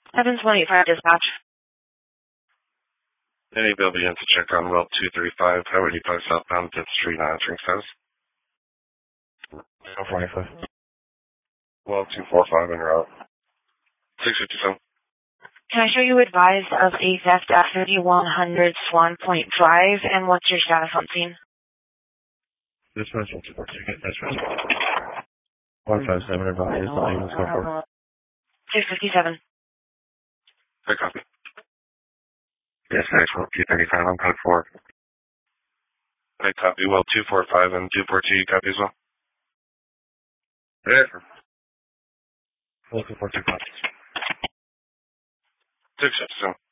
725 dispatch. Any bill begins to check on well 235, Highway Depot southbound 5th Street, answering status. 445. Well 245 en route. 657. Can I show you advised of a theft at 3100 Swan Point Drive, and what's your status on scene? Dispatch 124 ticket. Dispatch 157 advised. Let's go for 657. Good copy. Yes, thanks. Well 235 on code 4. I copy. Well 245 and 242, you copy as well? Yeah. Looking for 2 copies. 657.